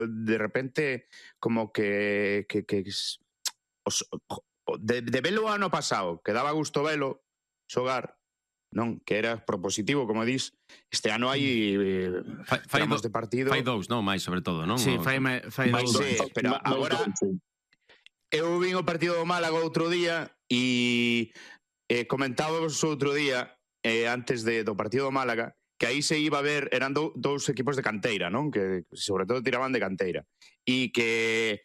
de repente como que de velo o ano pasado, que daba gusto velo xogar, non, que era propositivo, como dis, este ano hai tramos de partido. Fai dous, non, máis sobre todo, non? Sí, fai dous. Sí, pero agora eu vin o partido do Málaga outro día e comentábamos outro día antes do partido do Málaga que aí se iba a ver, eran dous equipos de canteira, non? Que sobre todo tiraban de canteira e que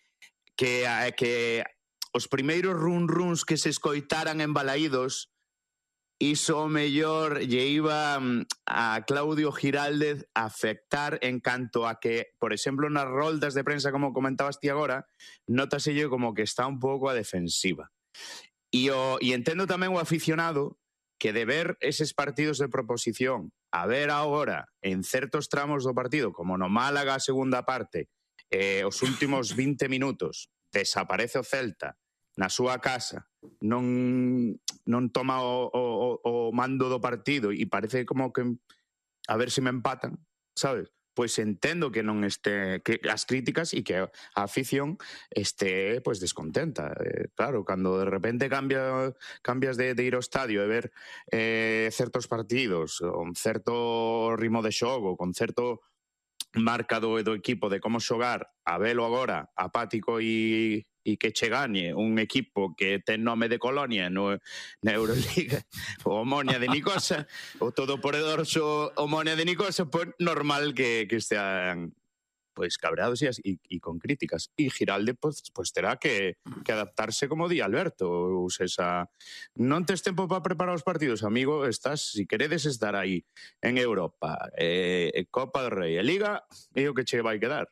os primeiros run-runs que se escoitaran en Balaídos, iso o mellor lle iba a Claudio Giraldez a afectar en canto a que, por exemplo, nas roldas de prensa, como comentabas ti agora, nótaselle como que está un pouco a defensiva. E entendo tamén o aficionado que de ver eses partidos de proposición a ver agora en certos tramos do partido, como no Málaga a segunda parte, os últimos 20 minutos, desaparece o Celta na súa casa, non toma o mando do partido e parece como que a ver se me empatan, sabes? Pois entendo que non este, que as críticas e que a afición este pues descontenta. Claro, cando de repente cambias de ir ao estadio e ver certos partidos, con certo ritmo de xogo, con certo marca do equipo de como xogar, a velo agora apático e que che gañe un equipo que ten nome de Colonia na Euroliga, o Omonia de Nicosia, o todopoderoso Omonia de Nicosia, pues normal que estean pues cabreados e con críticas. E Giralde pues terá que adaptarse, como di Alberto, ou seja, non tes tempo para preparar os partidos, amigo, si queredes estar aí en Europa, Copa do Rei e Liga, é o que che vai quedar.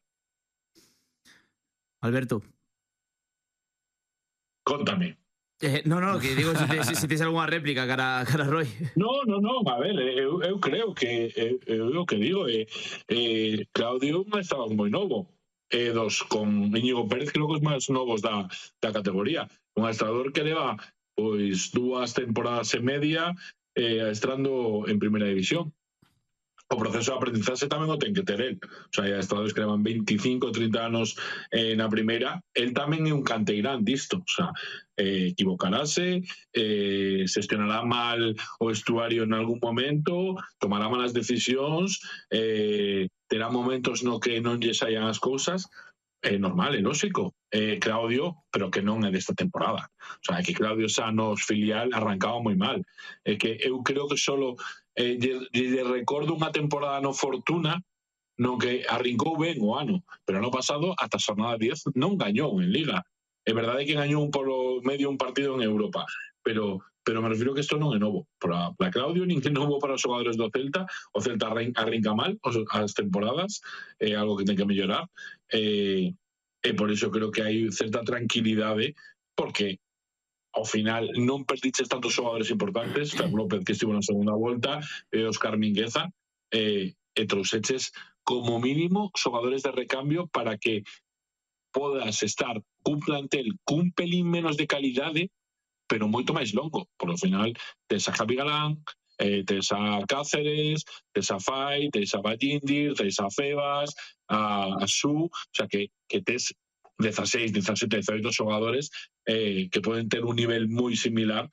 Alberto. Contame. No, que digo se tes algunha réplica cara a Roy. No, a ver, eu creo que o que digo Claudio estaba moi novo, con Íñigo Pérez creo que os máis novos da categoría, un adestrador que leva pois 2 temporadas e media estrando en primeira división. O proceso de aprendizaxe tamén o ten que ter el. O sea, hai adestradores que levan 25 ou 30 anos na primeira. El tamén é un canteirán disto. O sea, equivocarase, xestionará mal o estuario en algún momento, tomará malas decisións, terá momentos no que non lle saian as cousas. É normal, é lógico. Claudio, pero que non é desta temporada. O sea, que Claudio xa nos filial arrancaba moi mal. É que eu creo que solo lle recordo unha temporada no Fortuna non que arrincou ben o ano, pero ano pasado ata a xornada 10 non gañou en Liga. É verdade que gañou polo medio un partido en Europa, pero me refiro que isto non é novo para Claudio, nin que é novo para os xogadores do Celta. O Celta arrinca mal as temporadas, é algo que ten que mellorar, e por iso creo que hai certa tranquilidade, porque ao final non perdiches tantos xogadores importantes, Fran López que estivo na segunda volta, Óscar Mingueza, e trouxeches como mínimo xogadores de recambio para que podas estar cun plantel cun pelín menos de calidade, pero moito máis longo. Por ao final tes a Javi Galán, tes a Cáceres, tes a Fai, tes a Vallindir, tes a Febas, a Su, o sea que tes 16, 17, 18 xogadores que poden ter un nivel moi similar.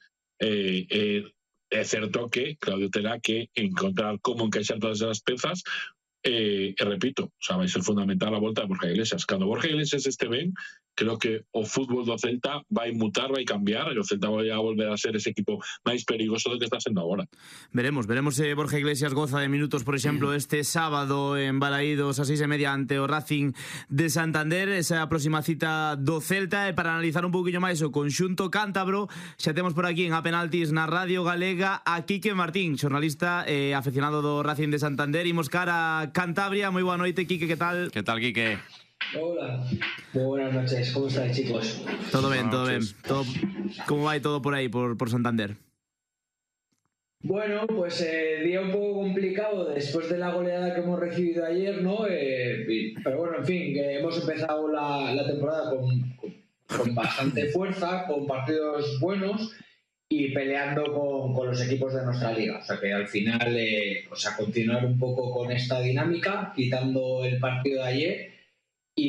É certo que Claudio terá que encontrar como encaixar todas as pezas, e repito, o sea, vai ser fundamental a volta de Borja Iglesias. Cando Borja Iglesias este ben, creo que o fútbol do Celta vai mutar, vai cambiar, e o Celta vai a volver a ser ese equipo máis perigoso do que está sendo agora. Veremos se Borja Iglesias goza de minutos, por exemplo, este sábado en Balaídos a 6:30 ante o Racing de Santander, esa próxima cita do Celta. E para analizar un pouquinho máis o conxunto cántabro, xa temos por aquí en A Penaltis na Radio Galega a Quique Martín, xornalista e aficionado do Racing de Santander. Imos cara a Cantabria. Moi boa noite, Quique, que tal? Que tal, Quique? Hola, muy buenas noches, ¿cómo estáis, chicos? Todo bien. ¿Cómo va todo por ahí, por Santander? Bueno, pues día un poco complicado después de la goleada que hemos recibido ayer, ¿no? Pero bueno, en fin, que hemos empezado la temporada con bastante fuerza, con partidos buenos y peleando con los equipos de nuestra liga. O sea que al final, continuar un poco con esta dinámica, quitando el partido de ayer,